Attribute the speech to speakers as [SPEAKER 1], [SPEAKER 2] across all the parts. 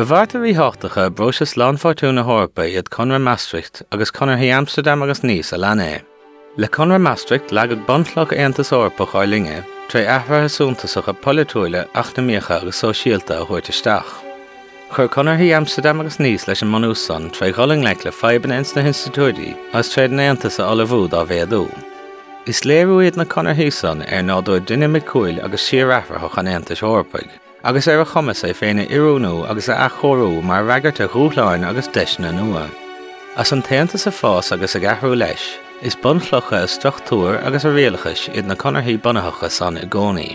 [SPEAKER 1] Bhhartaí hátacha brosas lánfáirtúna Eorpa iad Conradh Maastricht agus Conradh Amsterdam agus Nice a lean é. Le Conradh Maastricht leagad bonflach Aontas Eorpa cháilinge tre athraithe súntasacha polúile achnaíocha agus sóisialta a thuairt isteach. Chur Conradh Amsterdam agus Nice leis an manúsan tre gholing le fibanens na institúidí as tre an Aontas a olahúd á bhéadú. Is léirú iad na Conradh san nádúir duine micúil agus siar athraithe an Aontas Eorpaig. Agus a chumas é féine iúnú agus a chorú mar raigart a rúthláin agus deisna nua. As an taonnta sa fás agus a gathú leis, is bunchlocha a struchtúr agus a réalachas iad na Conradh bunathacha san i gcónaí.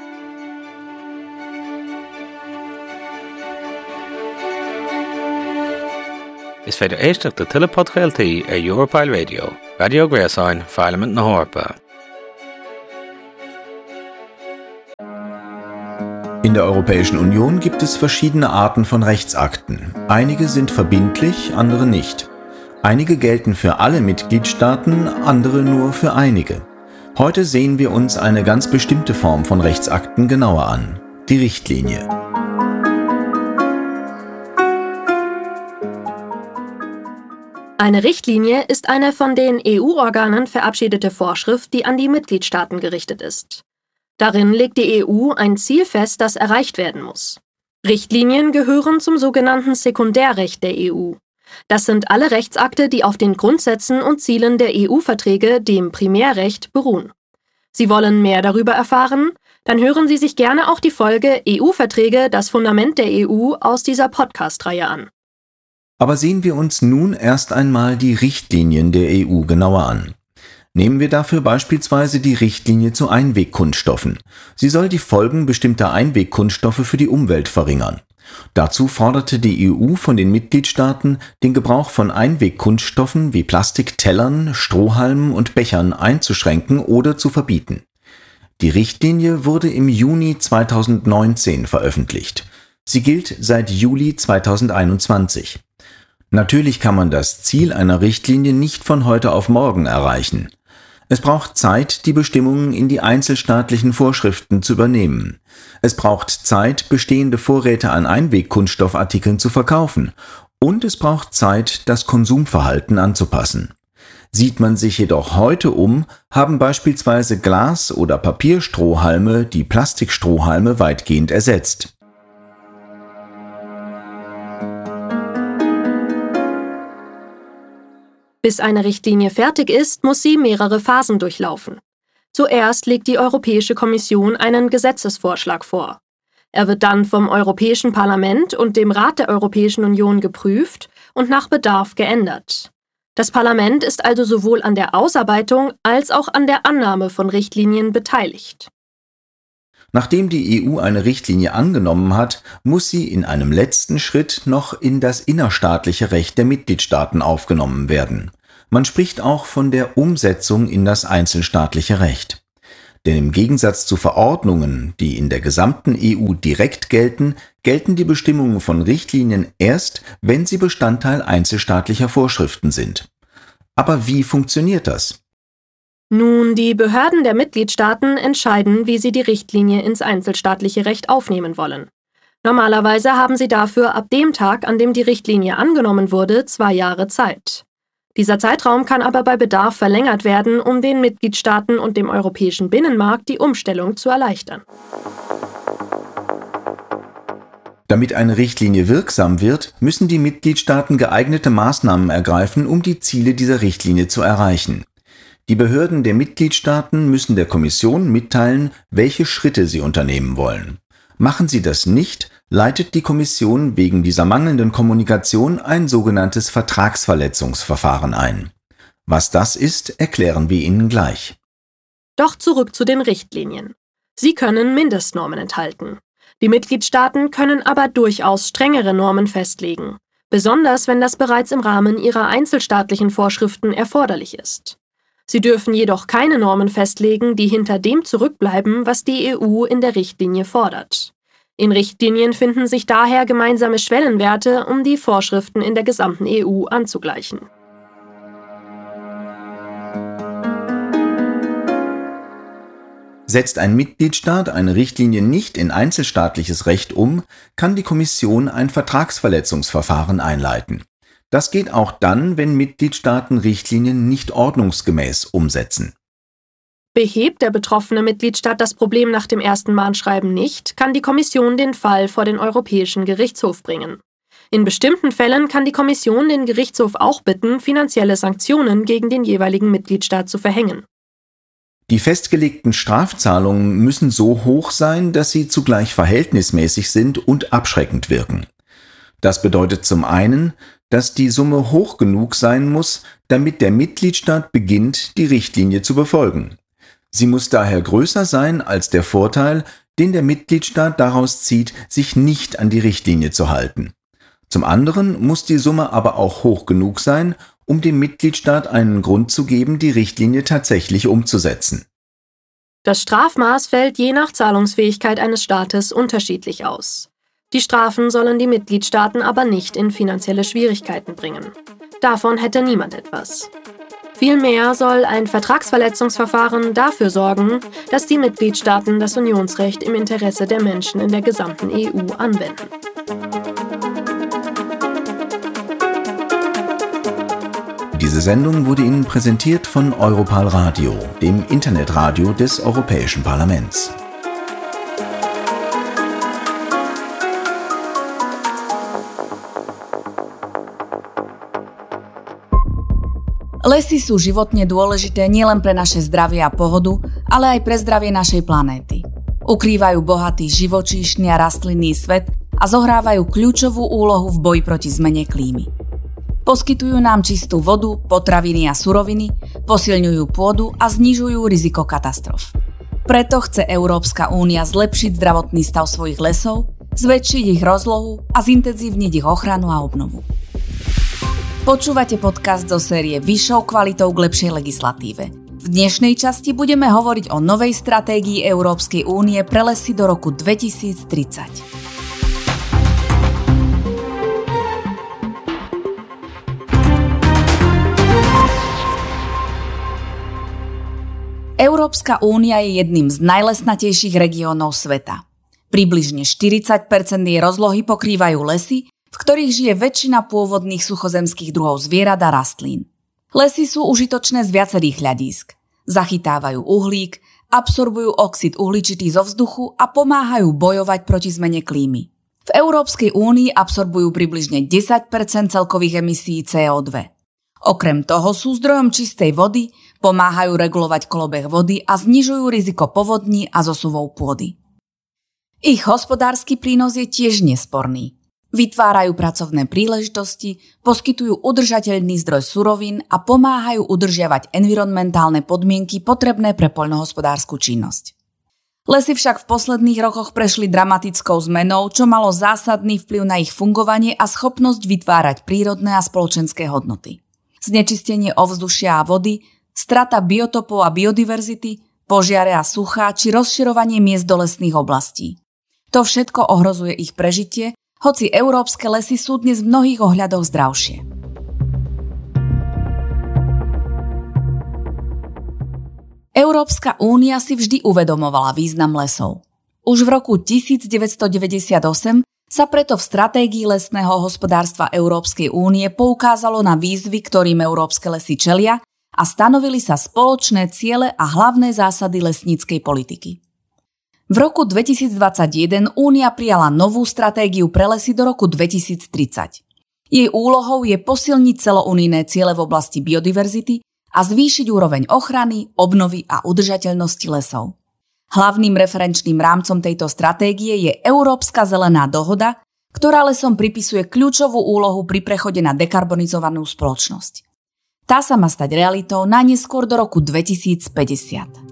[SPEAKER 1] Is féidir éisteach do tuileád Gaeltaí ar Europile Radio, Radio Gréasáin, Parliament na Eorpa.
[SPEAKER 2] In der Europäischen Union gibt es verschiedene Arten von Rechtsakten. Einige sind verbindlich, andere nicht. Einige gelten für alle Mitgliedstaaten, andere nur für einige. Heute sehen wir uns eine ganz bestimmte Form von Rechtsakten genauer an: die Richtlinie.
[SPEAKER 3] Eine Richtlinie ist eine von den EU-Organen verabschiedete Vorschrift, die an die Mitgliedstaaten gerichtet ist. Darin legt die EU ein Ziel fest, das erreicht werden muss. Richtlinien gehören zum sogenannten Sekundärrecht der EU. Das sind alle Rechtsakte, die auf den Grundsätzen und Zielen der EU-Verträge, dem Primärrecht, beruhen. Sie wollen mehr darüber erfahren? Dann hören Sie sich gerne auch die Folge EU-Verträge, das Fundament der EU aus dieser Podcast-Reihe an.
[SPEAKER 2] Aber sehen wir uns nun erst einmal die Richtlinien der EU genauer an. Nehmen wir dafür beispielsweise die Richtlinie zu Einwegkunststoffen. Sie soll die Folgen bestimmter Einwegkunststoffe für die Umwelt verringern. Dazu forderte die EU von den Mitgliedstaaten, den Gebrauch von Einwegkunststoffen wie Plastiktellern, Strohhalmen und Bechern einzuschränken oder zu verbieten. Die Richtlinie wurde im Juni 2019 veröffentlicht. Sie gilt seit Juli 2021. Natürlich kann man das Ziel einer Richtlinie nicht von heute auf morgen erreichen. Es braucht Zeit, die Bestimmungen in die einzelstaatlichen Vorschriften zu übernehmen. Es braucht Zeit, bestehende Vorräte an Einwegkunststoffartikeln zu verkaufen. Und es braucht Zeit, das Konsumverhalten anzupassen. Sieht man sich jedoch heute um, haben beispielsweise Glas- oder Papierstrohhalme die Plastikstrohhalme weitgehend ersetzt.
[SPEAKER 3] Bis eine Richtlinie fertig ist, muss sie mehrere Phasen durchlaufen. Zuerst legt die Europäische Kommission einen Gesetzesvorschlag vor. Er wird dann vom Europäischen Parlament und dem Rat der Europäischen Union geprüft und nach Bedarf geändert. Das Parlament ist also sowohl an der Ausarbeitung als auch an der Annahme von Richtlinien beteiligt.
[SPEAKER 2] Nachdem die EU eine Richtlinie angenommen hat, muss sie in einem letzten Schritt noch in das innerstaatliche Recht der Mitgliedstaaten aufgenommen werden. Man spricht auch von der Umsetzung in das einzelstaatliche Recht. Denn im Gegensatz zu Verordnungen, die in der gesamten EU direkt gelten, gelten die Bestimmungen von Richtlinien erst, wenn sie Bestandteil einzelstaatlicher Vorschriften sind. Aber wie funktioniert das?
[SPEAKER 3] Nun, die Behörden der Mitgliedstaaten entscheiden, wie sie die Richtlinie ins einzelstaatliche Recht aufnehmen wollen. Normalerweise haben sie dafür ab dem Tag, an dem die Richtlinie angenommen wurde, 2 Jahre Zeit. Dieser Zeitraum kann aber bei Bedarf verlängert werden, um den Mitgliedstaaten und dem europäischen Binnenmarkt die Umstellung zu erleichtern.
[SPEAKER 2] Damit eine Richtlinie wirksam wird, müssen die Mitgliedstaaten geeignete Maßnahmen ergreifen, um die Ziele dieser Richtlinie zu erreichen. Die Behörden der Mitgliedstaaten müssen der Kommission mitteilen, welche Schritte sie unternehmen wollen. Machen sie das nicht, leitet die Kommission wegen dieser mangelnden Kommunikation ein sogenanntes Vertragsverletzungsverfahren ein. Was das ist, erklären wir Ihnen gleich.
[SPEAKER 3] Doch zurück zu den Richtlinien. Sie können Mindestnormen enthalten. Die Mitgliedstaaten können aber durchaus strengere Normen festlegen, besonders wenn das bereits im Rahmen ihrer einzelstaatlichen Vorschriften erforderlich ist. Sie dürfen jedoch keine Normen festlegen, die hinter dem zurückbleiben, was die EU in der Richtlinie fordert. In Richtlinien finden sich daher gemeinsame Schwellenwerte, um die Vorschriften in der gesamten EU anzugleichen.
[SPEAKER 2] Setzt ein Mitgliedstaat eine Richtlinie nicht in einzelstaatliches Recht um, kann die Kommission ein Vertragsverletzungsverfahren einleiten. Das geht auch dann, wenn Mitgliedstaaten Richtlinien nicht ordnungsgemäß umsetzen.
[SPEAKER 3] Behebt der betroffene Mitgliedstaat das Problem nach dem ersten Mahnschreiben nicht, kann die Kommission den Fall vor den Europäischen Gerichtshof bringen. In bestimmten Fällen kann die Kommission den Gerichtshof auch bitten, finanzielle Sanktionen gegen den jeweiligen Mitgliedstaat zu verhängen.
[SPEAKER 2] Die festgelegten Strafzahlungen müssen so hoch sein, dass sie zugleich verhältnismäßig sind und abschreckend wirken. Das bedeutet zum einen, dass die Summe hoch genug sein muss, damit der Mitgliedstaat beginnt, die Richtlinie zu befolgen. Sie muss daher größer sein als der Vorteil, den der Mitgliedstaat daraus zieht, sich nicht an die Richtlinie zu halten. Zum anderen muss die Summe aber auch hoch genug sein, um dem Mitgliedstaat einen Grund zu geben, die Richtlinie tatsächlich umzusetzen.
[SPEAKER 3] Das Strafmaß fällt je nach Zahlungsfähigkeit eines Staates unterschiedlich aus. Die Strafen sollen die Mitgliedstaaten aber nicht in finanzielle Schwierigkeiten bringen. Davon hätte niemand etwas. Vielmehr soll ein Vertragsverletzungsverfahren dafür sorgen, dass die Mitgliedstaaten das Unionsrecht im Interesse der Menschen in der gesamten EU anwenden.
[SPEAKER 2] Diese Sendung wurde Ihnen präsentiert von Europal Radio, dem Internetradio des Europäischen Parlaments.
[SPEAKER 4] Lesy sú životne dôležité nielen pre naše zdravie a pohodu, ale aj pre zdravie našej planéty. Ukrývajú bohatý živočíšny a rastlinný svet a zohrávajú kľúčovú úlohu v boji proti zmene klímy. Poskytujú nám čistú vodu, potraviny a suroviny, posilňujú pôdu a znižujú riziko katastrof. Preto chce Európska únia zlepšiť zdravotný stav svojich lesov, zväčšiť ich rozlohu a zintenzívniť ich ochranu a obnovu. Počúvate podcast zo série Vyššou kvalitou k lepšej legislatíve. V dnešnej časti budeme hovoriť o novej stratégii Európskej únie pre lesy do roku 2030. Európska únia je jedným z najlesnatejších regiónov sveta. Približne 40% jej rozlohy pokrývajú lesy, v ktorých žije väčšina pôvodných suchozemských druhov zvierat a rastlín. Lesy sú užitočné z viacerých hľadísk. Zachytávajú uhlík, absorbujú oxid uhličitý zo vzduchu a pomáhajú bojovať proti zmene klímy. V Európskej únii absorbujú približne 10% celkových emisí CO2. Okrem toho sú zdrojom čistej vody, pomáhajú regulovať kolobeh vody a znižujú riziko povodní a zosuvov pôdy. Ich hospodársky prínos je tiež nesporný. Vytvárajú pracovné príležitosti, poskytujú udržateľný zdroj surovín a pomáhajú udržiavať environmentálne podmienky potrebné pre poľnohospodársku činnosť. Lesy však v posledných rokoch prešli dramatickou zmenou, čo malo zásadný vplyv na ich fungovanie a schopnosť vytvárať prírodné a spoločenské hodnoty. Znečistenie ovzdušia a vody, strata biotopov a biodiverzity, požiare a suchá či rozširovanie miest do lesných oblastí. To všetko ohrozuje ich prežitie, hoci európske lesy sú dnes v mnohých ohľadoch zdravšie. Európska únia si vždy uvedomovala význam lesov. Už v roku 1998 sa preto v stratégii lesného hospodárstva Európskej únie poukázalo na výzvy, ktorým európske lesy čelia a stanovili sa spoločné ciele a hlavné zásady lesníckej politiky. V roku 2021 Únia prijala novú stratégiu pre lesy do roku 2030. Jej úlohou je posilniť celounijné ciele v oblasti biodiverzity a zvýšiť úroveň ochrany, obnovy a udržateľnosti lesov. Hlavným referenčným rámcom tejto stratégie je Európska zelená dohoda, ktorá lesom pripisuje kľúčovú úlohu pri prechode na dekarbonizovanú spoločnosť. Tá sa má stať realitou najneskôr do roku 2050.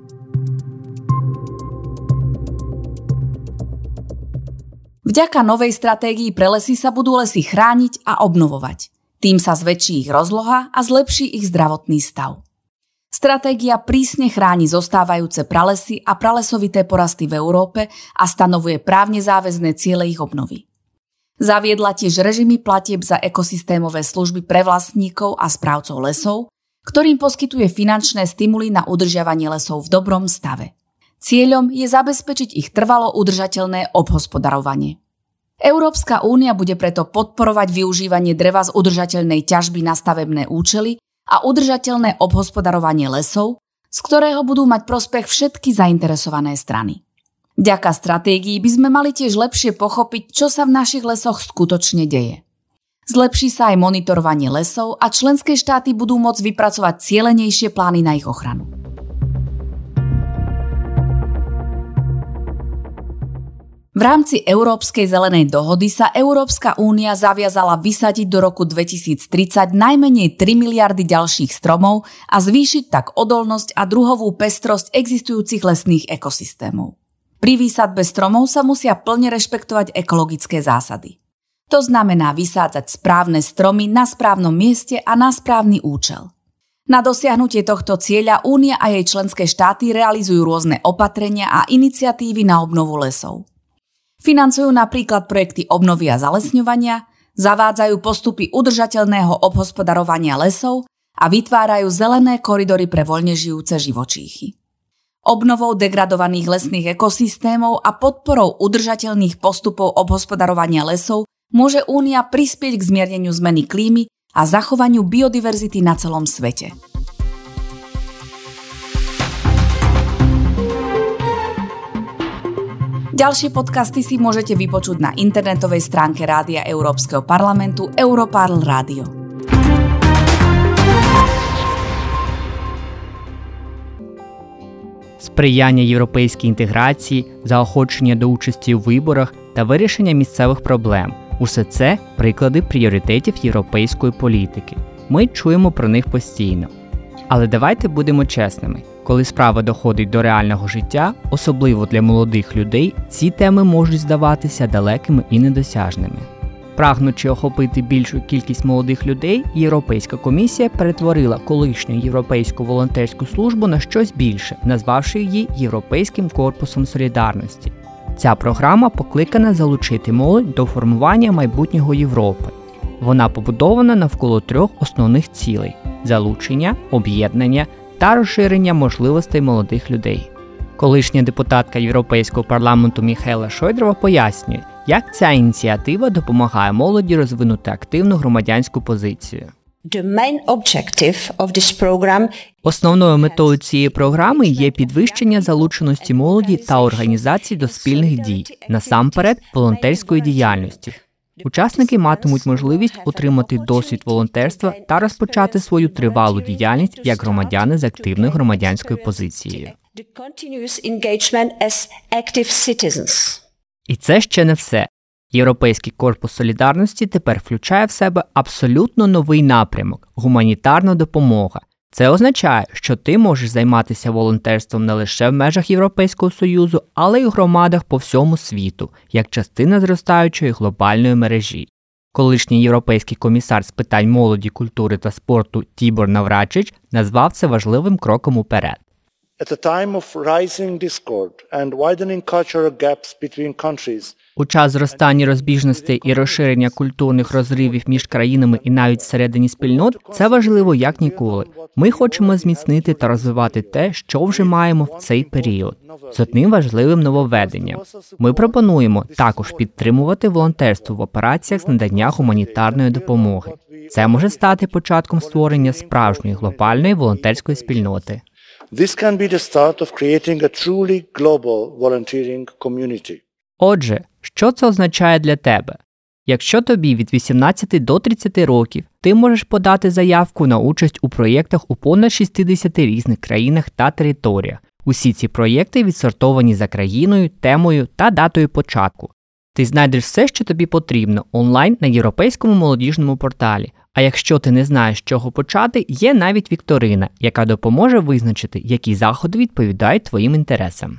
[SPEAKER 4] Vďaka novej stratégii pre lesy sa budú lesy chrániť a obnovovať. Tým sa zväčší ich rozloha a zlepší ich zdravotný stav. Stratégia prísne chráni zostávajúce pralesy a pralesovité porasty v Európe a stanovuje právne záväzné ciele ich obnovy. Zaviedla tiež režimy platieb za ekosystémové služby pre vlastníkov a správcov lesov, ktorým poskytuje finančné stimuly na udržiavanie lesov v dobrom stave. Cieľom je zabezpečiť ich trvalo udržateľné obhospodarovanie. Európska únia bude preto podporovať využívanie dreva z udržateľnej ťažby na stavebné účely a udržateľné obhospodarovanie lesov, z ktorého budú mať prospech všetky zainteresované strany. Vďaka stratégii by sme mali tiež lepšie pochopiť, čo sa v našich lesoch skutočne deje. Zlepší sa aj monitorovanie lesov a členské štáty budú môcť vypracovať cielenejšie plány na ich ochranu. V rámci Európskej zelenej dohody sa Európska únia zaviazala vysadiť do roku 2030 najmenej 3 miliardy ďalších stromov a zvýšiť tak odolnosť a druhovú pestrosť existujúcich lesných ekosystémov. Pri výsadbe stromov sa musia plne rešpektovať ekologické zásady. To znamená vysádzať správne stromy na správnom mieste a na správny účel. Na dosiahnutie tohto cieľa Únia a jej členské štáty realizujú rôzne opatrenia a iniciatívy na obnovu lesov. Financujú napríklad projekty obnovy a zalesňovania, zavádzajú postupy udržateľného obhospodarovania lesov a vytvárajú zelené koridory pre voľne žijúce živočíchy. Obnovou degradovaných lesných ekosystémov a podporou udržateľných postupov obhospodarovania lesov môže Únia prispieť k zmierneniu zmeny klímy a zachovaniu biodiverzity na celom svete. Ďalšie podcasty si môžete vypočuť na internetovej stránke Rádia Európskeho parlamentu Europarl Radio.
[SPEAKER 5] Сприяння європейській інтеграції, заохочення до участі у виборах та вирішення місцевих проблем – усе це приклади пріоритетів європейської політики. Ми чуємо про них постійно. Але давайте будемо чесними. Коли справа доходить до реального життя, особливо для молодих людей, ці теми можуть здаватися далекими і недосяжними. Прагнучи охопити більшу кількість молодих людей, Європейська комісія перетворила колишню Європейську волонтерську службу на щось більше, назвавши її Європейським корпусом солідарності. Ця програма покликана залучити молодь до формування майбутнього Європи. Вона побудована навколо 3 основних цілей – залучення, об'єднання та розширення можливостей молодих людей. Колишня депутатка Європейського парламенту Міхаела Шойдрова пояснює, як ця ініціатива допомагає молоді розвинути активну громадянську позицію. Основною метою цієї програми є підвищення залученості молоді та організацій до спільних дій, насамперед волонтерської діяльності. Учасники матимуть можливість отримати досвід волонтерства та розпочати свою тривалу діяльність як громадяни з активною громадянською позицією. І це ще не все. Європейський корпус солідарності тепер включає в себе абсолютно новий напрямок – гуманітарна допомога. Це означає, що ти можеш займатися волонтерством не лише в межах Європейського Союзу, але й у громадах по всьому світу, як частина зростаючої глобальної мережі. Колишній європейський комісар з питань молоді, культури та спорту Тібор Наврачич назвав це важливим кроком уперед. У час зростання розбіжностей і розширення культурних розривів між країнами і навіть всередині спільнот, це важливо як ніколи. Ми хочемо зміцнити та розвивати те, що вже маємо в цей період. З одним важливим нововведенням. Ми пропонуємо також підтримувати волонтерство в операціях з надання гуманітарної допомоги. Це може стати початком створення справжньої глобальної волонтерської спільноти.
[SPEAKER 6] This can be the start of creating a truly global volunteering community.
[SPEAKER 5] Отже, що це означає для тебе? Якщо тобі від 18 до 30 років, ти можеш подати заявку на участь у проєктах у понад 60 різних країнах та територіях. Усі ці проєкти відсортовані за країною, темою та датою початку. Ти знайдеш все, що тобі потрібно, онлайн на європейському молодіжному порталі. А якщо ти не знаєш, з чого почати, є навіть вікторина, яка допоможе визначити, які заходи відповідають твоїм інтересам.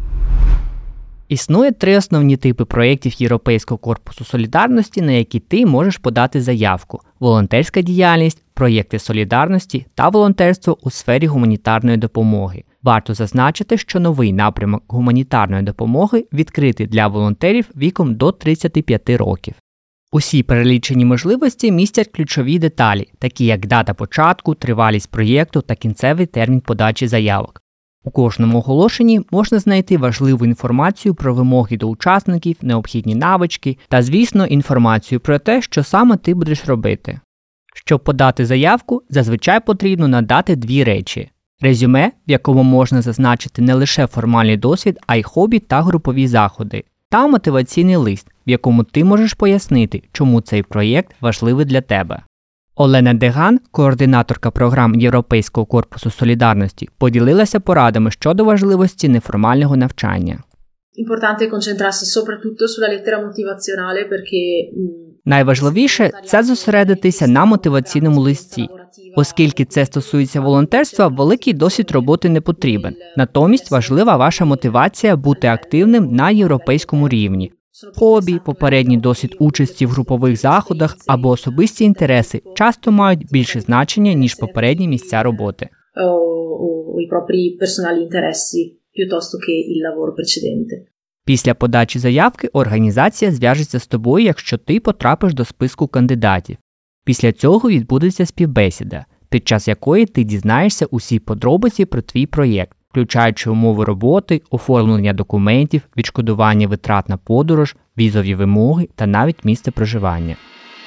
[SPEAKER 5] Існує 3 основні типи проєктів Європейського корпусу солідарності, на які ти можеш подати заявку – волонтерська діяльність, проєкти солідарності та волонтерство у сфері гуманітарної допомоги. Варто зазначити, що новий напрямок гуманітарної допомоги відкритий для волонтерів віком до 35 років. Усі перелічені можливості містять ключові деталі, такі як дата початку, тривалість проєкту та кінцевий термін подачі заявок. У кожному оголошенні можна знайти важливу інформацію про вимоги до учасників, необхідні навички та, звісно, інформацію про те, що саме ти будеш робити. Щоб подати заявку, зазвичай потрібно надати дві речі – резюме, в якому можна зазначити не лише формальний досвід, а й хобі та групові заходи, та мотиваційний лист, в якому ти можеш пояснити, чому цей проєкт важливий для тебе. Олена Деган, координаторка програм Європейського корпусу солідарності, поділилася порадами щодо важливості неформального навчання.
[SPEAKER 7] Importante concentrarsi soprattutto sulla lettera motivazionale perché
[SPEAKER 5] Найважливіше – це зосередитися на мотиваційному листі. Оскільки це стосується волонтерства, великий досвід роботи не потрібен. Натомість важлива ваша мотивація бути активним на європейському рівні. Хобі, попередній досвід участі в групових заходах або особисті інтереси часто мають більше значення, ніж попередні місця роботи.
[SPEAKER 7] o i propri personali interessi piuttosto che il lavoro precedente.
[SPEAKER 5] Після подачі заявки організація зв'яжеться з тобою, якщо ти потрапиш до списку кандидатів. Після цього відбудеться співбесіда, під час якої ти дізнаєшся усі подробиці про твій проєкт, включаючи умови роботи, оформлення документів, відшкодування витрат на подорож, візові вимоги та навіть місце проживання.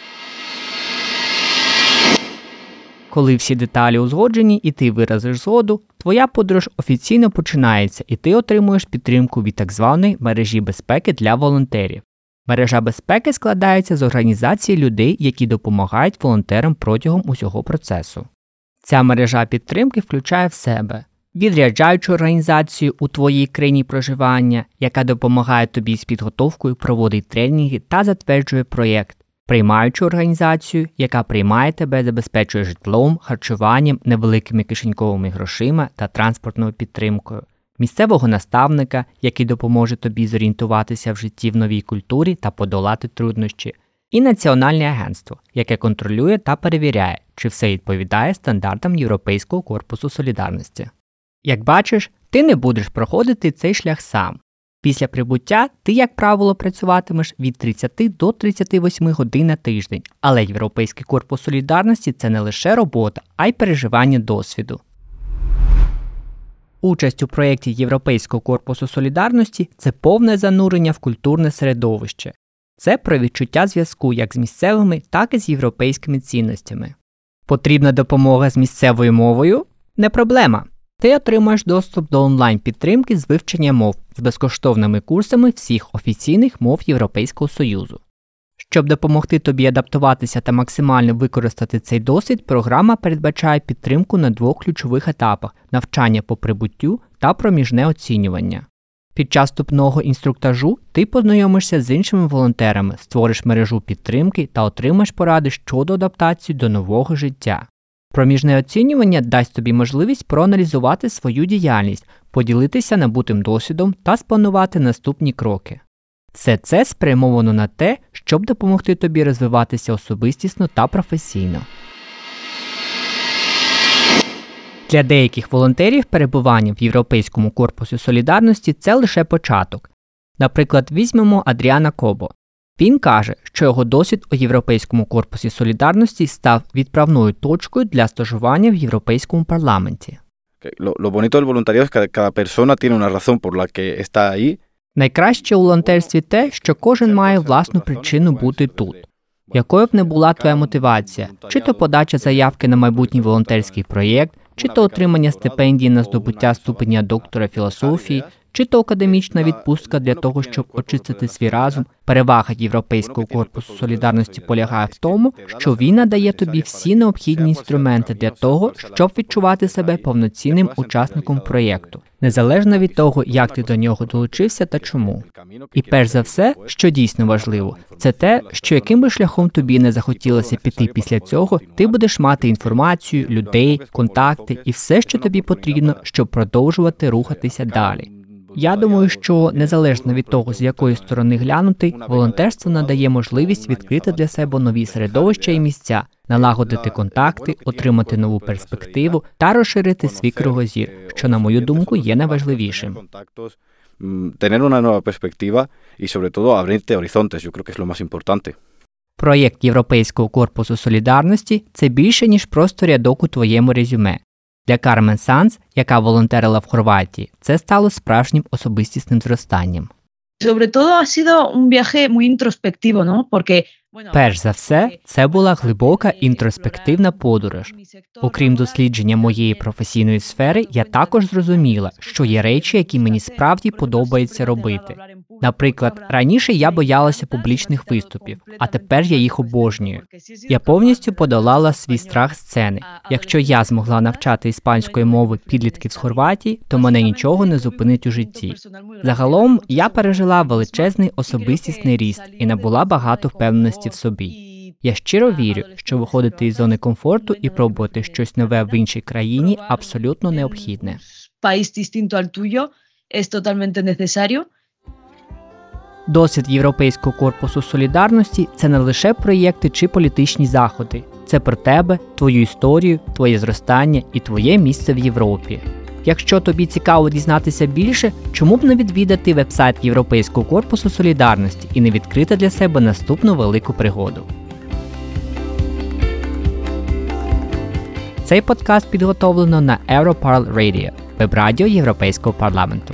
[SPEAKER 5] Коли всі деталі узгоджені і ти виразиш згоду, твоя подорож офіційно починається і ти отримуєш підтримку від так званої мережі безпеки для волонтерів. Мережа безпеки складається з організації людей, які допомагають волонтерам протягом усього процесу. Ця мережа підтримки включає в себе відряджаючу організацію у твоїй країні проживання, яка допомагає тобі з підготовкою, проводить тренінги та затверджує проєкт, приймаючу організацію, яка приймає тебе, забезпечує житлом, харчуванням, невеликими кишеньковими грошима та транспортною підтримкою, місцевого наставника, який допоможе тобі зорієнтуватися в житті в новій культурі та подолати труднощі, і Національне агентство, яке контролює та перевіряє, чи все відповідає стандартам Європейського корпусу солідарності. Як бачиш, ти не будеш проходити цей шлях сам. Після прибуття ти, як правило, працюватимеш від 30 до 38 годин на тиждень, але Європейський корпус солідарності – це не лише робота, а й переживання досвіду. Участь у проєкті Європейського корпусу солідарності – це повне занурення в культурне середовище. Це про відчуття зв'язку як з місцевими, так і з європейськими цінностями. Потрібна допомога з місцевою мовою? Не проблема. Ти отримаєш доступ до онлайн-підтримки з вивчення мов з безкоштовними курсами всіх офіційних мов Європейського Союзу. Щоб допомогти тобі адаптуватися та максимально використати цей досвід, програма передбачає підтримку на двох ключових етапах – навчання по прибуттю та проміжне оцінювання. Під час вступного інструктажу ти познайомишся з іншими волонтерами, створиш мережу підтримки та отримаєш поради щодо адаптації до нового життя. Проміжне оцінювання дасть тобі можливість проаналізувати свою діяльність, поділитися набутим досвідом та спланувати наступні кроки. Все це спрямовано на те, щоб допомогти тобі розвиватися особистісно та професійно. Для деяких волонтерів перебування в Європейському корпусі солідарності – це лише початок. Наприклад, візьмемо Адріана Кобо. Він каже, що його досвід у Європейському корпусі солідарності став відправною точкою для стажування в Європейському парламенті.
[SPEAKER 8] Lo bonito del voluntariado es que cada persona tiene una razón por la que está ahí.
[SPEAKER 5] Найкраще у волонтерстві те, що кожен має власну причину бути тут. Якою б не була твоя мотивація, чи то подача заявки на майбутній волонтерський проєкт, чи то отримання стипендії на здобуття ступеня доктора філософії, чи то академічна відпустка для того, щоб очистити свій розум, перевага Європейського корпусу солідарності полягає в тому, що він надає тобі всі необхідні інструменти для того, щоб відчувати себе повноцінним учасником проєкту, незалежно від того, як ти до нього долучився та чому. І перш за все, що дійсно важливо, це те, що яким би шляхом тобі не захотілося піти після цього, ти будеш мати інформацію, людей, контакти і все, що тобі потрібно, щоб продовжувати рухатися далі. Я думаю, що незалежно від того, з якої сторони глянути, волонтерство надає можливість відкрити для себе нові середовища і місця, налагодити контакти, отримати нову перспективу та розширити свій кругозір, що, на мою думку, є найважливішим.
[SPEAKER 8] Tener una nueva perspectiva y sobre todo abrirte horizontes, yo creo que es lo más importante.
[SPEAKER 5] Проєкт Європейського корпусу солідарності – це більше, ніж просто рядок у твоєму резюме. Для Кармен Санс, яка волонтерила в Хорватії, це стало справжнім особистісним зростанням.
[SPEAKER 9] Sobre todo ha sido un viaje muy introspectivo, ¿no? Porque
[SPEAKER 5] Перш за все, це була глибока інтроспективна подорож. Окрім дослідження моєї професійної сфери, я також зрозуміла, що є речі, які мені справді подобається робити. Наприклад, раніше я боялася публічних виступів, а тепер я їх обожнюю. Я повністю подолала свій страх сцени. Якщо я змогла навчати іспанської мови підлітків з Хорватії, то мене нічого не зупинить у житті. Загалом, я пережила величезний особистісний ріст і набула багато впевненості в собі. Я щиро вірю, що виходити із зони комфорту і пробувати щось нове в іншій країні абсолютно необхідне. Досвід Європейського корпусу солідарності – це не лише проєкти чи політичні заходи. Це про тебе, твою історію, твоє зростання і твоє місце в Європі. Якщо тобі цікаво дізнатися більше, чому б не відвідати вебсайт Європейського корпусу солідарності і не відкрити для себе наступну велику пригоду. Цей подкаст підготовлено на Europarl Radio, веб-радіо Європейського парламенту.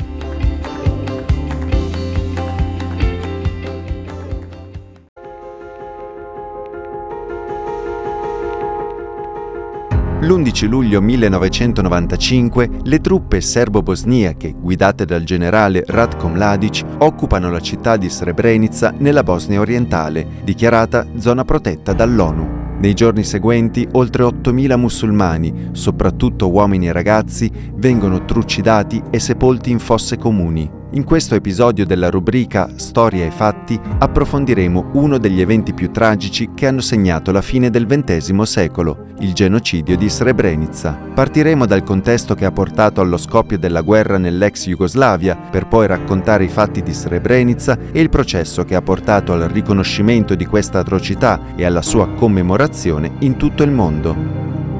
[SPEAKER 10] L'11 luglio 1995 le truppe serbo-bosniache guidate dal generale Ratko Mladic occupano la città di Srebrenica nella Bosnia orientale, dichiarata zona protetta dall'ONU. Nei giorni seguenti oltre 8.000 musulmani, soprattutto uomini e ragazzi, vengono trucidati e sepolti in fosse comuni. In questo episodio della rubrica Storia e fatti approfondiremo uno degli eventi più tragici che hanno segnato la fine del XX secolo, il genocidio di Srebrenica. Partiremo dal contesto che ha portato allo scoppio della guerra nell'ex Jugoslavia, per poi raccontare i fatti di Srebrenica e il processo che ha portato al riconoscimento di questa atrocità e alla sua commemorazione in tutto il mondo.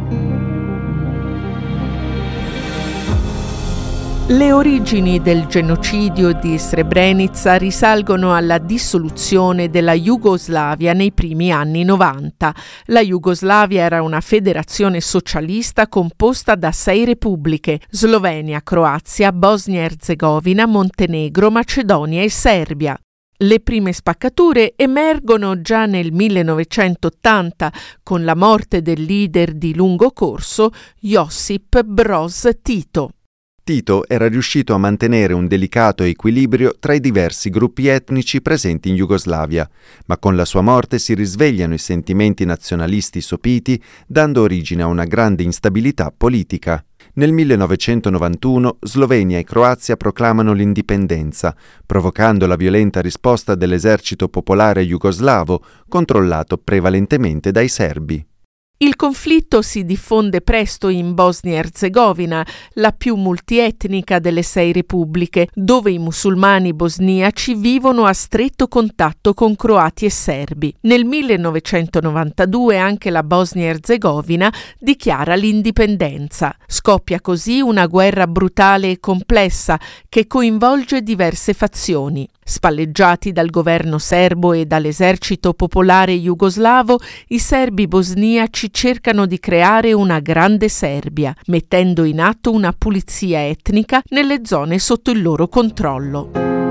[SPEAKER 11] Le origini del genocidio di Srebrenica risalgono alla dissoluzione della Jugoslavia nei primi anni 90. La Jugoslavia era una federazione socialista composta da 6 repubbliche: Slovenia, Croazia, Bosnia-Erzegovina, Montenegro, Macedonia e Serbia. Le prime spaccature emergono già nel 1980 con la morte del leader di lungo corso Josip Broz Tito.
[SPEAKER 10] Tito era riuscito a mantenere un delicato equilibrio tra i diversi gruppi etnici presenti in Jugoslavia, ma con la sua morte si risvegliano i sentimenti nazionalisti sopiti, dando origine a una grande instabilità politica. Nel 1991 Slovenia e Croazia proclamano l'indipendenza, provocando la violenta risposta dell'esercito popolare jugoslavo, controllato prevalentemente dai serbi.
[SPEAKER 11] Il conflitto si diffonde presto in Bosnia-Erzegovina, la più multietnica delle 6 repubbliche, dove i musulmani bosniaci vivono a stretto contatto con croati e serbi. Nel 1992 anche la Bosnia-Erzegovina dichiara l'indipendenza. Scoppia così una guerra brutale e complessa che coinvolge diverse fazioni. Spalleggiati dal governo serbo e dall'esercito popolare jugoslavo, i serbi bosniaci cercano di creare una grande Serbia, mettendo in atto una pulizia etnica nelle zone sotto il loro controllo.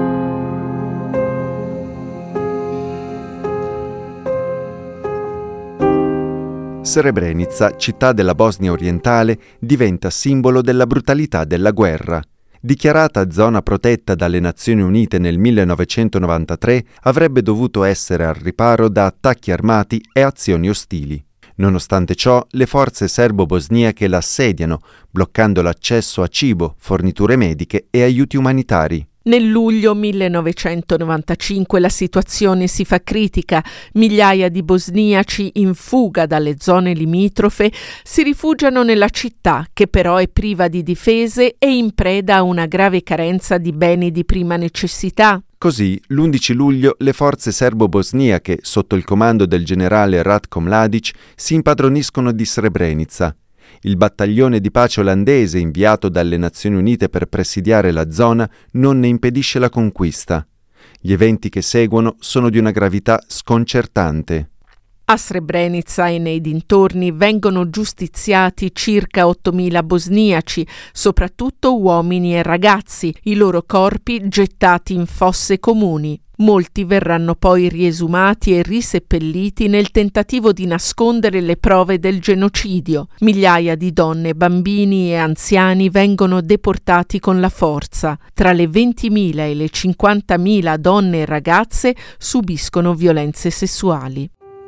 [SPEAKER 10] Srebrenica, città della Bosnia orientale, diventa simbolo della brutalità della guerra. Dichiarata zona protetta dalle Nazioni Unite nel 1993, avrebbe dovuto essere al riparo da attacchi armati e azioni ostili. Nonostante ciò, le forze serbo-bosniache la assediano, bloccando l'accesso a cibo, forniture mediche e aiuti umanitari.
[SPEAKER 11] Nel luglio 1995 la situazione si fa critica, migliaia di bosniaci in fuga dalle zone limitrofe si rifugiano nella città, che però è priva di difese e in preda a una grave carenza di beni di prima necessità.
[SPEAKER 10] Così, l'11 luglio, le forze serbo-bosniache, sotto il comando del generale Ratko Mladic, si impadroniscono di Srebrenica. Il battaglione di pace olandese inviato dalle Nazioni Unite per presidiare la zona non ne impedisce la conquista. Gli eventi che seguono sono di una gravità sconcertante.
[SPEAKER 11] A Srebrenica e nei dintorni vengono giustiziati circa 8.000 bosniaci, soprattutto uomini e ragazzi, i loro corpi gettati in fosse comuni. Molti verranno poi riesumati e riseppelliti nel tentativo di nascondere le prove del genocidio. Migliaia di donne, bambini e anziani vengono deportati con la forza. Tra le 20.000 e le 50.000 donne e ragazze subiscono violenze sessuali.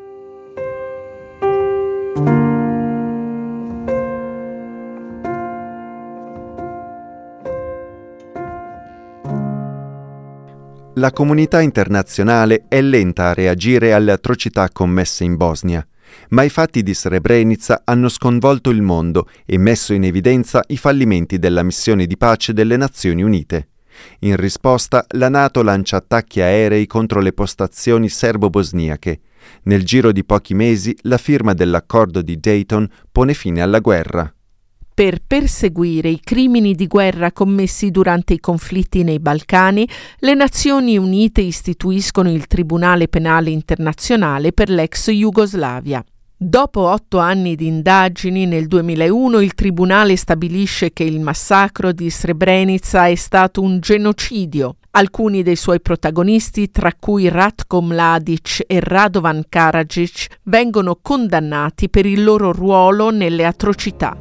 [SPEAKER 10] La comunità internazionale è lenta a reagire alle atrocità commesse in Bosnia, ma i fatti di Srebrenica hanno sconvolto il mondo e messo in evidenza i fallimenti della missione di pace delle Nazioni Unite. In risposta, la NATO lancia attacchi aerei contro le postazioni serbo-bosniache. Nel giro di pochi mesi, la firma dell'accordo di Dayton pone fine alla guerra.
[SPEAKER 11] Per perseguire i crimini di guerra commessi durante i conflitti nei Balcani, le Nazioni Unite istituiscono il Tribunale Penale Internazionale per l'ex Jugoslavia. Dopo 8 anni di indagini, nel 2001 il Tribunale stabilisce che il massacro di Srebrenica è stato un genocidio. Alcuni dei suoi protagonisti, tra cui Ratko Mladic e Radovan Karadzic, vengono condannati per il loro ruolo nelle atrocità.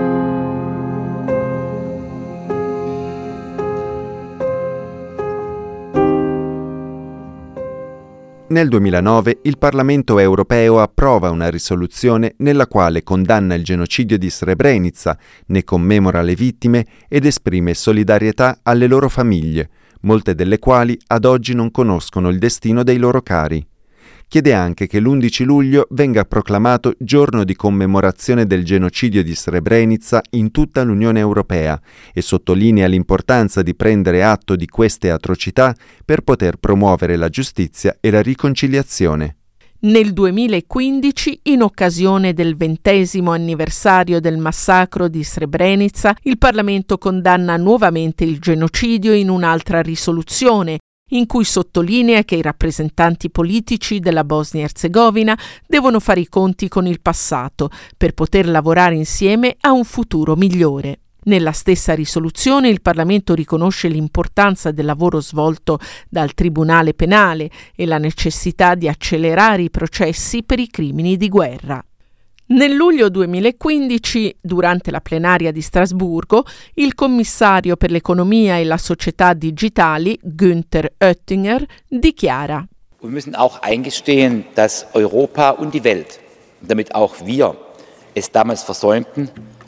[SPEAKER 10] Nel 2009 il Parlamento europeo approva una risoluzione nella quale condanna il genocidio di Srebrenica, ne commemora le vittime ed esprime solidarietà alle loro famiglie, molte delle quali ad oggi non conoscono il destino dei loro cari. Chiede anche che l'11 luglio venga proclamato giorno di commemorazione del genocidio di Srebrenica in tutta l'Unione Europea e sottolinea l'importanza di prendere atto di queste atrocità per poter promuovere la giustizia e la riconciliazione.
[SPEAKER 11] Nel 2015, in occasione del 20° anniversario del massacro di Srebrenica, il Parlamento condanna nuovamente il genocidio in un'altra risoluzione, in cui sottolinea che i rappresentanti politici della Bosnia-Erzegovina devono fare i conti con il passato per poter lavorare insieme a un futuro migliore. Nella stessa risoluzione il Parlamento riconosce l'importanza del lavoro svolto dal Tribunale Penale e la necessità di accelerare i processi per i crimini di guerra. Nel luglio 2015, durante la plenaria di Strasburgo, il commissario per l'economia e la società digitali, Günther Oettinger, dichiara:
[SPEAKER 12] Wir müssen auch eingestehen, dass Europa und die Welt, damit auch wir es damals versäumten,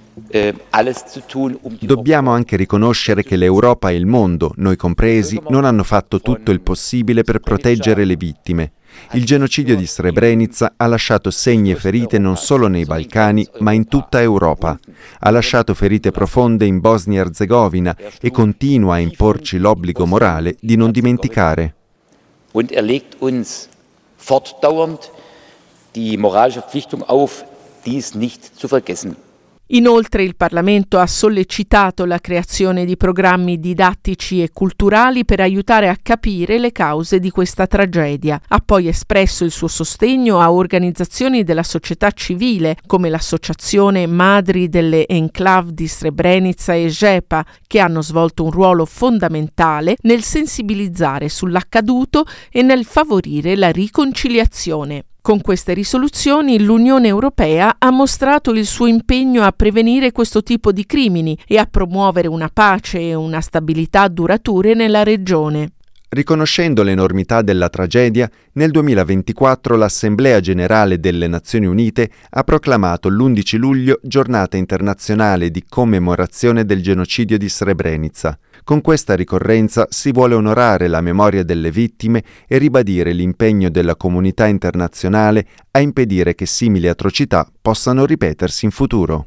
[SPEAKER 12] alles zu tun,
[SPEAKER 10] Dobbiamo anche riconoscere che l'Europa e il mondo, noi compresi, non hanno fatto tutto il possibile per proteggere le vittime. Il genocidio di Srebrenica ha lasciato segni e ferite non solo nei Balcani, ma in tutta Europa. Ha lasciato ferite profonde in Bosnia-Erzegovina e continua a imporci l'obbligo morale di non dimenticare.
[SPEAKER 12] Und legt uns fortdauernd die moralische Verpflichtung auf, dies nicht zu vergessen.
[SPEAKER 11] Inoltre il Parlamento ha sollecitato la creazione di programmi didattici e culturali per aiutare a capire le cause di questa tragedia. Ha poi espresso il suo sostegno a organizzazioni della società civile come l'Associazione Madri delle Enclave di Srebrenica e JEPA, che hanno svolto un ruolo fondamentale nel sensibilizzare sull'accaduto e nel favorire la riconciliazione. Con queste risoluzioni l'Unione Europea ha mostrato il suo impegno a prevenire questo tipo di crimini e a promuovere una pace e una stabilità durature nella regione.
[SPEAKER 10] Riconoscendo l'enormità della tragedia, nel 2024 l'Assemblea Generale delle Nazioni Unite ha proclamato l'11 luglio Giornata internazionale di commemorazione del genocidio di Srebrenica. Con questa ricorrenza si vuole onorare la memoria delle vittime e ribadire l'impegno della comunità internazionale a impedire che simili atrocità possano ripetersi in futuro.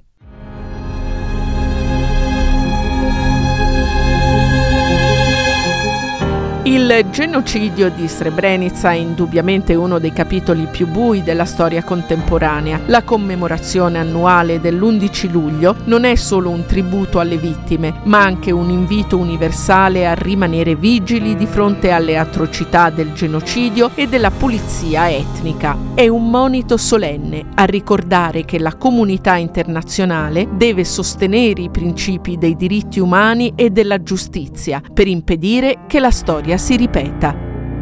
[SPEAKER 11] Il genocidio di Srebrenica è indubbiamente uno dei capitoli più bui della storia contemporanea. La commemorazione annuale dell'11 luglio non è solo un tributo alle vittime, ma anche un invito universale a rimanere vigili di fronte alle atrocità del genocidio e della pulizia etnica. È un monito solenne a ricordare che la comunità internazionale deve sostenere i principi dei diritti umani e della giustizia per impedire che la storia si ripeta.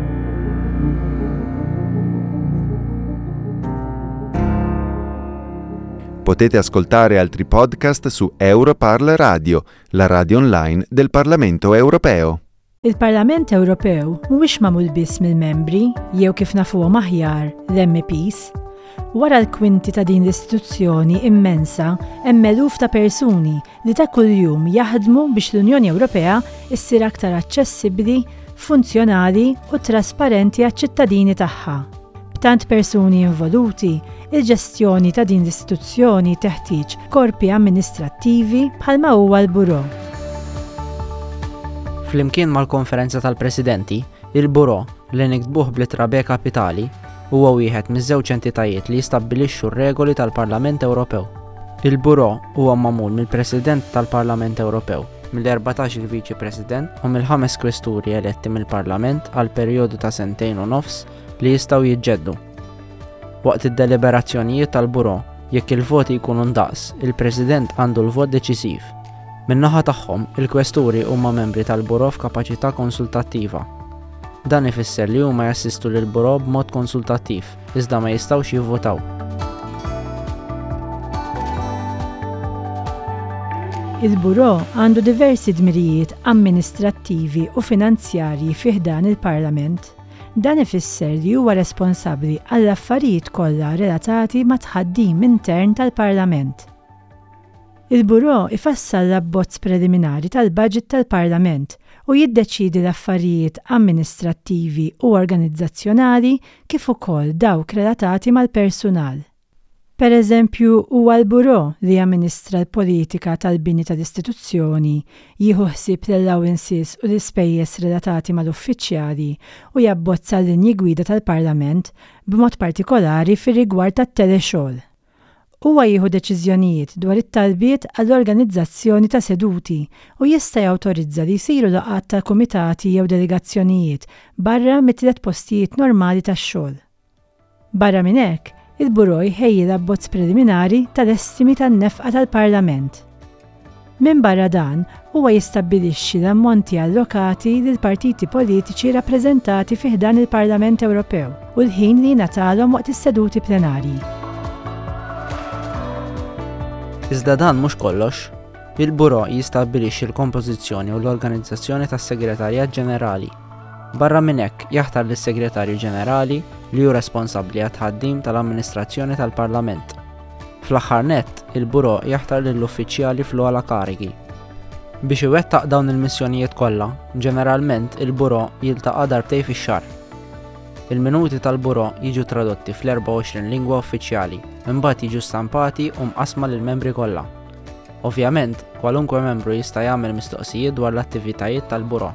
[SPEAKER 10] Potete ascoltare altri podcast su Europarl Radio, la radio online del Parlamento Europeo.
[SPEAKER 13] Il-Parlament Ewropew mhuwiex magħmul biss mill-membri jew kif nafuhom aħjar l-MPs. Wara l-kwinti ta' din l-istituzzjoni immensa hemm eluf ta' persuni li ta' kuljum jaħdmu biex l-Unjoni Ewropea issir aktar aċċessibbli, funzjonali u trasparenti għaċ-ċittadini tagħha. B'tant persuni involuti, il-ġestjoni ta' din l-istituzzjoni teħtieġ korpi amministrattivi bħalma huwa l-Buro.
[SPEAKER 14] Flimkien mal-konferenza tal-presidenti, il-Buro li niktbuh bl-ittra B kapitali huwa wieħed miż-żewġ entitajiet li jistabbilixxu r-regoli tal-Parlament Ewropew. Il-Buro huwa magħmul mill-President tal-Parlament Ewropew, mill-14 il-Viċi President u mill-5 kwesturi eletti mill-Parlament għal perjodu ta' 2.5 snin li jistgħu jiġġeddu. Waqt id-deliberazzjonijiet tal-Buro, jekk il-voti jkunu ndaqs, il-President għandu l-vot deċisiv. Min-naħa tagħhom, il-kwesturi huma membri tal-Buro f'kapaċità konsultattiva. Dan ifisser li huma jassistu lil Buro b'mod konsultattiv, iżda ma jistgħux jivvotaw.
[SPEAKER 13] Il-Buro għandu diversi dmirijiet amministrattivi u finanzjarji fih dan il-Parlament. Dan ifisser li huwa responsabbli għall affarijiet kollha relatati ma' tħaddim intern tal-Parlament. Il-Buro ifassal l-abbozz preliminari tal-budget tal-Parlament u jiddeċidi l-affarijiet amministrattivi u organizzazzjonali kif ukoll dawk relatati mal-personal. Per eżempju, huwa l-Buro li jamministra l-politika tal-bini tal-istituzzjoni, jieħu ħsieb l-allowances u l-ispejjeż relatati mal-uffiċjali u jabbozza l-linji gwida tal-Parlament b'mod partikolari fir-rigward tat-telexogħol. Huwa jieħu deċiżjonijiet dwar it-talbiet għall-organizzazzjoni ta' seduti u jista' jawtorizza li jsiru laqgħat tal-kumitati jew delegazzjonijiet barra mit-tliet postijiet normali tax-xogħol. Barra minn hekk, il-Buro jħejji l-abbozz preliminari tal-estimi tan-nefqa tal-Parlament. Minn barra dan, huwa jistabbilixxi l-ammonti allokati lil partiti politiċi rappreżentati fih dan il-Parlament Ewropew u l-ħin li jingħatalhom waqt is-seduti plenarji.
[SPEAKER 14] Iżda dan mhux kollox, il-Buro jistabbilixxi l-kompożizzjoni u l-organizzazzjoni tas-Segretarjat Ġenerali. Barra minn hekk jaħtar lis-Segretarju Ġenerali li hu responsabbli għat-tħaddim tal-amministrazzjoni tal-Parlament. Fl-aħħar nett, il-Buro jaħtar lill-uffiċjali fl-ogħla karigi. Biex iwettaq dawn il-missjonijiet kollha, ġeneralment il-Buro jiltaqa' darbtejn fix-xahar. Il-minuti tal-Buro jiġu tradotti fl-24 lingwa uffiċjali, imbagħad jiġu stampati u mqasma lill-membri kollha. Ovvjament, kwalunkwe membru jista' jagħmel mistoqsijiet dwar l-attivitajiet tal-Buro.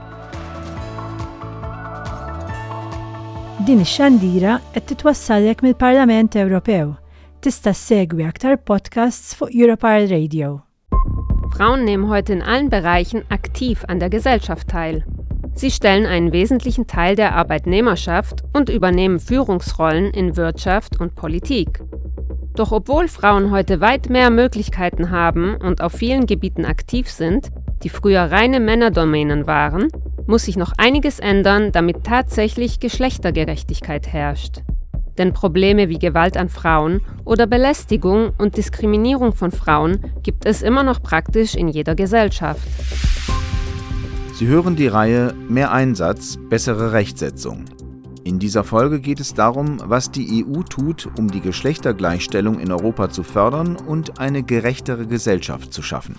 [SPEAKER 13] Din ix-xandira qed titwassallek mill-Parlament Ewropew. Tista' ssegwi aktar podcasts fuq Europarl Radio.
[SPEAKER 15] Frauen nehmen heute in allen Bereichen aktiv an der Gesellschaft teil. Sie stellen einen wesentlichen Teil der Arbeitnehmerschaft und übernehmen Führungsrollen in Wirtschaft und Politik. Doch obwohl Frauen heute weit mehr Möglichkeiten haben und auf vielen Gebieten aktiv sind, die früher reine Männerdomänen waren, muss sich noch einiges ändern, damit tatsächlich Geschlechtergerechtigkeit herrscht. Denn Probleme wie Gewalt an Frauen oder Belästigung und Diskriminierung von Frauen gibt es immer noch praktisch in jeder Gesellschaft.
[SPEAKER 2] Sie hören die Reihe Mehr Einsatz, bessere Rechtsetzung. In dieser Folge geht es darum, was die EU tut, um die Geschlechtergleichstellung in Europa zu fördern und eine gerechtere Gesellschaft zu schaffen.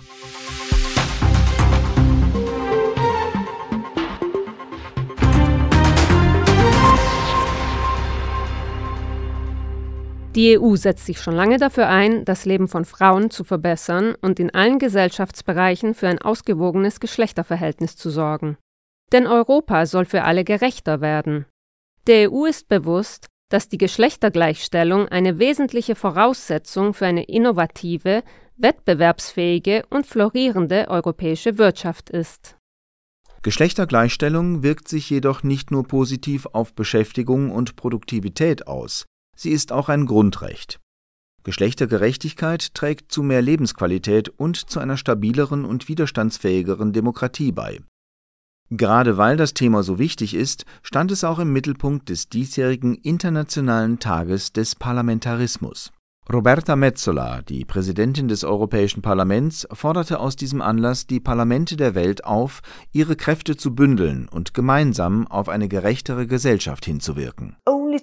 [SPEAKER 15] Die EU setzt sich schon lange dafür ein, das Leben von Frauen zu verbessern und in allen Gesellschaftsbereichen für ein ausgewogenes Geschlechterverhältnis zu sorgen. Denn Europa soll für alle gerechter werden. Der EU ist bewusst, dass die Geschlechtergleichstellung eine wesentliche Voraussetzung für eine innovative, wettbewerbsfähige und florierende europäische Wirtschaft ist.
[SPEAKER 2] Geschlechtergleichstellung wirkt sich jedoch nicht nur positiv auf Beschäftigung und Produktivität aus, sie ist auch ein Grundrecht. Geschlechtergerechtigkeit trägt zu mehr Lebensqualität und zu einer stabileren und widerstandsfähigeren Demokratie bei. Gerade weil das Thema so wichtig ist, stand es auch im Mittelpunkt des diesjährigen Internationalen Tages des Parlamentarismus. Roberta Metsola, die Präsidentin des Europäischen Parlaments, forderte aus diesem Anlass die Parlamente der Welt auf, ihre Kräfte zu bündeln und gemeinsam auf eine gerechtere Gesellschaft hinzuwirken.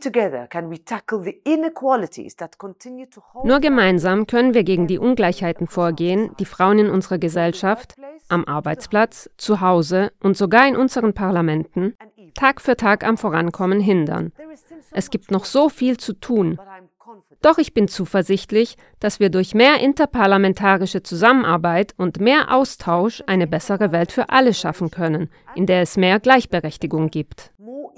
[SPEAKER 15] Nur gemeinsam können wir gegen die Ungleichheiten vorgehen, die Frauen in unserer Gesellschaft, am Arbeitsplatz, zu Hause und sogar in unseren Parlamenten Tag für Tag am Vorankommen hindern. Es gibt noch so viel zu tun. Doch ich bin zuversichtlich, dass wir durch mehr interparlamentarische Zusammenarbeit und mehr Austausch eine bessere Welt für alle schaffen können, in der es mehr Gleichberechtigung gibt.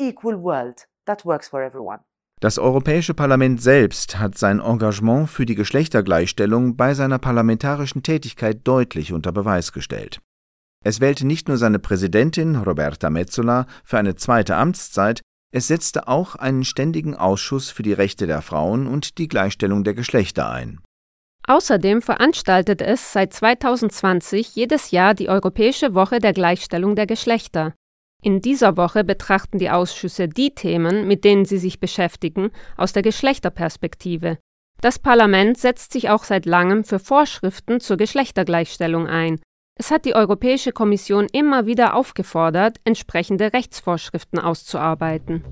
[SPEAKER 2] Das Europäische Parlament selbst hat sein Engagement für die Geschlechtergleichstellung bei seiner parlamentarischen Tätigkeit deutlich unter Beweis gestellt. Es wählte nicht nur seine Präsidentin Roberta Metsola für eine zweite Amtszeit, es setzte auch einen ständigen Ausschuss für die Rechte der Frauen und die Gleichstellung der Geschlechter ein.
[SPEAKER 15] Außerdem veranstaltet es seit 2020 jedes Jahr die Europäische Woche der Gleichstellung der Geschlechter. In dieser Woche betrachten die Ausschüsse die Themen, mit denen sie sich beschäftigen, aus der Geschlechterperspektive. Das Parlament setzt sich auch seit langem für Vorschriften zur Geschlechtergleichstellung ein. Es hat die Europäische Kommission immer wieder aufgefordert, entsprechende Rechtsvorschriften auszuarbeiten.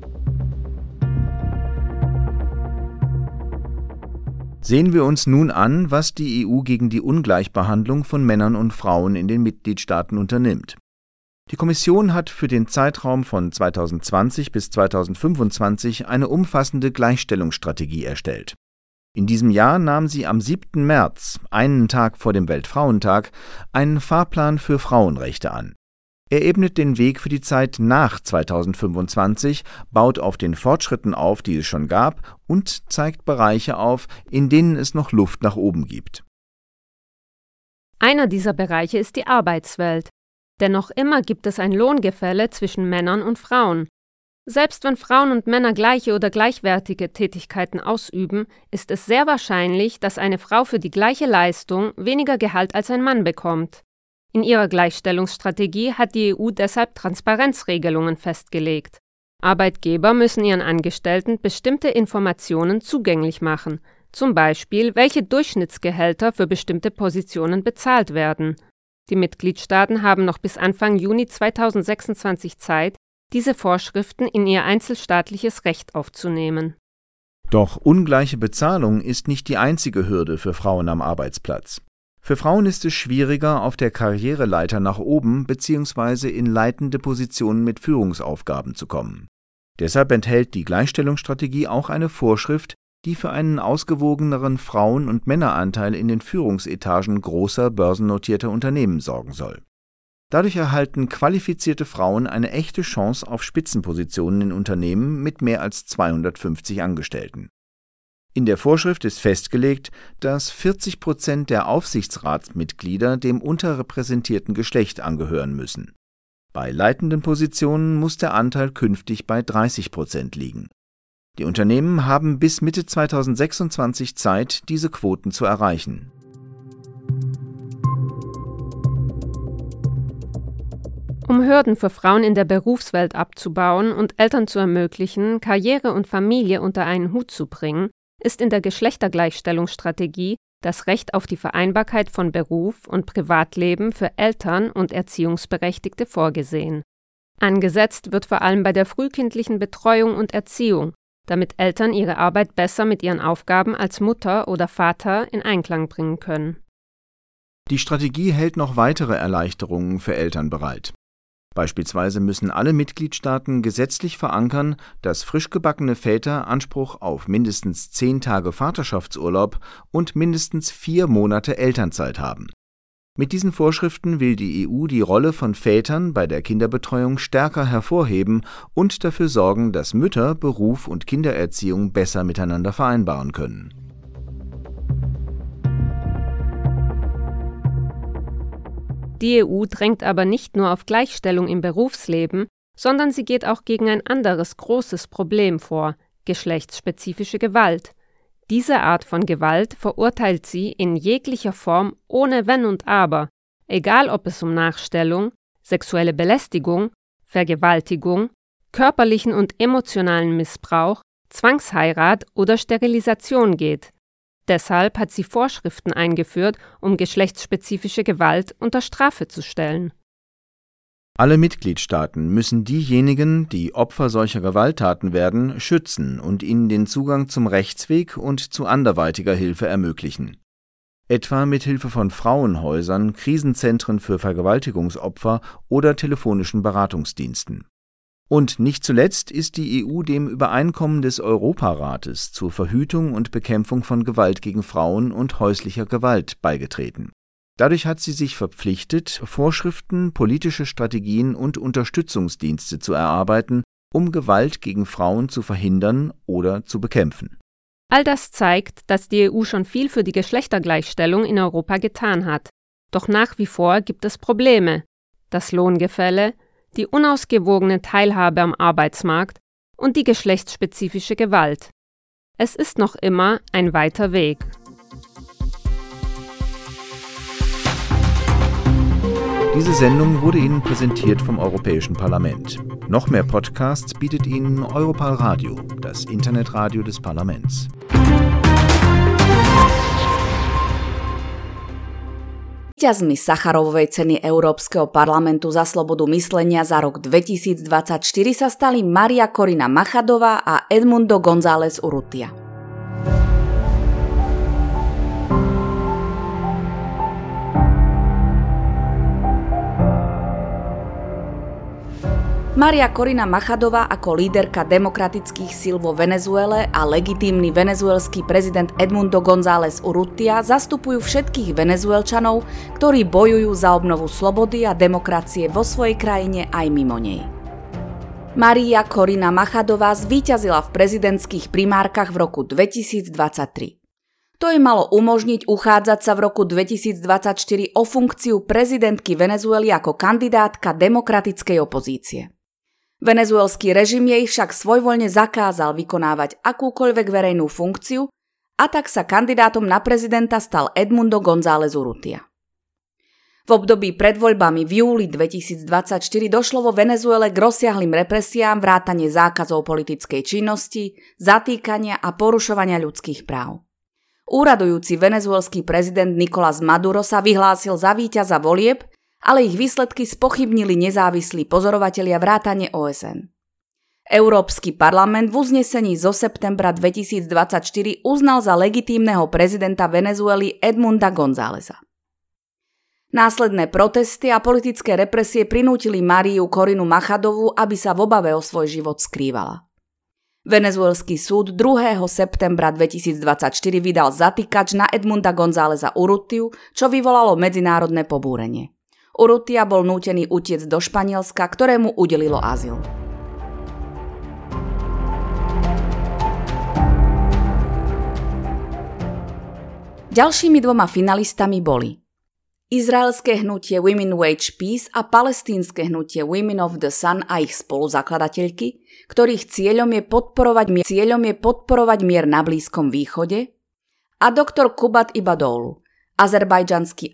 [SPEAKER 2] Sehen wir uns nun an, was die EU gegen die Ungleichbehandlung von Männern und Frauen in den Mitgliedstaaten unternimmt. Die Kommission hat für den Zeitraum von 2020 bis 2025 eine umfassende Gleichstellungsstrategie erstellt. In diesem Jahr nahm sie am 7. März, einen Tag vor dem Weltfrauentag, einen Fahrplan für Frauenrechte an. Er ebnet den Weg für die Zeit nach 2025, baut auf den Fortschritten auf, die es schon gab, und zeigt Bereiche auf, in denen es noch Luft nach oben gibt.
[SPEAKER 15] Einer dieser Bereiche ist die Arbeitswelt. Denn noch immer gibt es ein Lohngefälle zwischen Männern und Frauen. Selbst wenn Frauen und Männer gleiche oder gleichwertige Tätigkeiten ausüben, ist es sehr wahrscheinlich, dass eine Frau für die gleiche Leistung weniger Gehalt als ein Mann bekommt. In ihrer Gleichstellungsstrategie hat die EU deshalb Transparenzregelungen festgelegt. Arbeitgeber müssen ihren Angestellten bestimmte Informationen zugänglich machen, zum Beispiel, welche Durchschnittsgehälter für bestimmte Positionen bezahlt werden. Die Mitgliedstaaten haben noch bis Anfang Juni 2026 Zeit, diese Vorschriften in ihr einzelstaatliches Recht aufzunehmen.
[SPEAKER 2] Doch ungleiche Bezahlung ist nicht die einzige Hürde für Frauen am Arbeitsplatz. Für Frauen ist es schwieriger, auf der Karriereleiter nach oben bzw. in leitende Positionen mit Führungsaufgaben zu kommen. Deshalb enthält die Gleichstellungsstrategie auch eine Vorschrift, die für einen ausgewogeneren Frauen- und Männeranteil in den Führungsetagen großer börsennotierter Unternehmen sorgen soll. Dadurch erhalten qualifizierte Frauen eine echte Chance auf Spitzenpositionen in Unternehmen mit mehr als 250 Angestellten. In der Vorschrift ist festgelegt, dass 40% der Aufsichtsratsmitglieder dem unterrepräsentierten Geschlecht angehören müssen. Bei leitenden Positionen muss der Anteil künftig bei 30% liegen. Die Unternehmen haben bis Mitte 2026 Zeit, diese Quoten zu erreichen.
[SPEAKER 15] Um Hürden für Frauen in der Berufswelt abzubauen und Eltern zu ermöglichen, Karriere und Familie unter einen Hut zu bringen, ist in der Geschlechtergleichstellungsstrategie das Recht auf die Vereinbarkeit von Beruf und Privatleben für Eltern und Erziehungsberechtigte vorgesehen. Angesetzt wird vor allem bei der frühkindlichen Betreuung und Erziehung, damit Eltern ihre Arbeit besser mit ihren Aufgaben als Mutter oder Vater in Einklang bringen können.
[SPEAKER 2] Die Strategie hält noch weitere Erleichterungen für Eltern bereit. Beispielsweise müssen alle Mitgliedstaaten gesetzlich verankern, dass frischgebackene Väter Anspruch auf mindestens 10 Tage Vaterschaftsurlaub und mindestens 4 Monate Elternzeit haben. Mit diesen Vorschriften will die EU die Rolle von Vätern bei der Kinderbetreuung stärker hervorheben und dafür sorgen, dass Mütter Beruf und Kindererziehung besser miteinander vereinbaren können.
[SPEAKER 15] Die EU drängt aber nicht nur auf Gleichstellung im Berufsleben, sondern sie geht auch gegen ein anderes großes Problem vor: geschlechtsspezifische Gewalt. Diese Art von Gewalt verurteilt sie in jeglicher Form ohne Wenn und Aber, egal ob es um Nachstellung, sexuelle Belästigung, Vergewaltigung, körperlichen und emotionalen Missbrauch, Zwangsheirat oder Sterilisation geht. Deshalb hat sie Vorschriften eingeführt, um geschlechtsspezifische Gewalt unter Strafe zu stellen.
[SPEAKER 2] Alle Mitgliedstaaten müssen diejenigen, die Opfer solcher Gewalttaten werden, schützen und ihnen den Zugang zum Rechtsweg und zu anderweitiger Hilfe ermöglichen. Etwa mit Hilfe von Frauenhäusern, Krisenzentren für Vergewaltigungsopfer oder telefonischen Beratungsdiensten. Und nicht zuletzt ist die EU dem Übereinkommen des Europarates zur Verhütung und Bekämpfung von Gewalt gegen Frauen und häuslicher Gewalt beigetreten. Dadurch hat sie sich verpflichtet, Vorschriften, politische Strategien und Unterstützungsdienste zu erarbeiten, um Gewalt gegen Frauen zu verhindern oder zu bekämpfen.
[SPEAKER 15] All das zeigt, dass die EU schon viel für die Geschlechtergleichstellung in Europa getan hat. Doch nach wie vor gibt es Probleme: das Lohngefälle, die unausgewogene Teilhabe am Arbeitsmarkt und die geschlechtsspezifische Gewalt. Es ist noch immer ein weiter Weg.
[SPEAKER 2] Diese Sendung wurde Ihnen präsentiert vom Europäischen Parlament. Noch mehr Podcasts bietet Ihnen Europal Radio, das Internetradio des Parlaments.
[SPEAKER 4] Víťazmi Sacharovovej ceny Európskeho parlamentu za slobodu myslenia za rok 2024 sa stali Maria Corina Machadová a Edmundo González Urrutia. Maria Corina Machadová ako líderka demokratických síl vo Venezuele a legitímny venezuelský prezident Edmundo González Urrutia zastupujú všetkých Venezuelčanov, ktorí bojujú za obnovu slobody a demokracie vo svojej krajine aj mimo nej. Maria Corina Machadová zvíťazila v prezidentských primárkach v roku 2023. To jej malo umožniť uchádzať sa v roku 2024 o funkciu prezidentky Venezuely ako kandidátka demokratickej opozície. Venezuelský režim jej však svojvoľne zakázal vykonávať akúkoľvek verejnú funkciu a tak sa kandidátom na prezidenta stal Edmundo González Urrutia. V období pred voľbami v júli 2024 došlo vo Venezuele k rozsiahlym represiám, vrátane zákazov politickej činnosti, zatýkania a porušovania ľudských práv. Úradujúci venezuelský prezident Nicolás Maduro sa vyhlásil za víťaza volieb, ale ich výsledky spochybnili nezávislí pozorovatelia vrátane OSN. Európsky parlament v uznesení zo septembra 2024 uznal za legitímneho prezidenta Venezuely Edmunda Gonzáleza. Následné protesty a politické represie prinútili Mariu Corinu Machadovú, aby sa v obave o svoj život skrývala. Venezuelský súd 2. septembra 2024 vydal zatýkač na Edmunda Gonzáleza Urrutiu, čo vyvolalo medzinárodné pobúrenie. Urrutia bol nútený utiecť do Španielska, ktorému udelilo azyl. Ďalšími dvoma finalistami boli izraelské hnutie Women Wage Peace a palestínske hnutie Women of the Sun a ich spoluzakladateľky, ktorých cieľom je podporovať mier na Blízkom východe, a doktor Kubat Ibadoğlu, azerbajdžanský